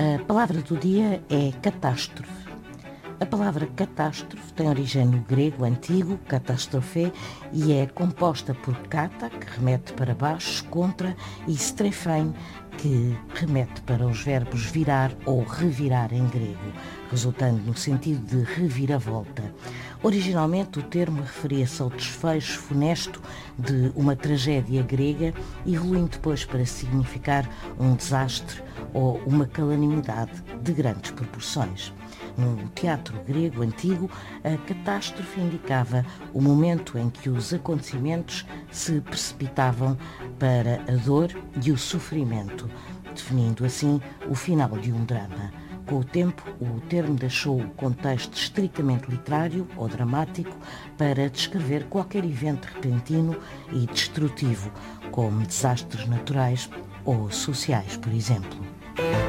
A palavra do dia é catástrofe. A palavra catástrofe tem origem no grego antigo, catastrophe, e é composta por kata, que remete para baixo, contra, e strephein, que remete para os verbos virar ou revirar em grego, resultando no sentido de reviravolta. Originalmente, o termo referia-se ao desfecho funesto de uma tragédia grega, evoluindo depois para significar um desastre ou uma calamidade de grandes proporções. No teatro grego antigo, a catástrofe indicava o momento em que os acontecimentos se precipitavam para a dor e o sofrimento, definindo assim o final de um drama. Com o tempo, o termo deixou o contexto estritamente literário ou dramático para descrever qualquer evento repentino e destrutivo, como desastres naturais ou sociais, por exemplo.